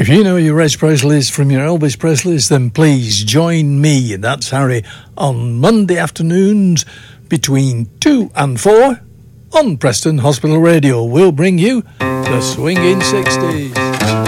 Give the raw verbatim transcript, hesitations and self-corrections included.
If you know your Elvis Presleys from your Elvis Presleys, then please join me, and that's Harry, on Monday afternoons between two and four on Preston Hospital Radio. We'll bring you the swinging sixties.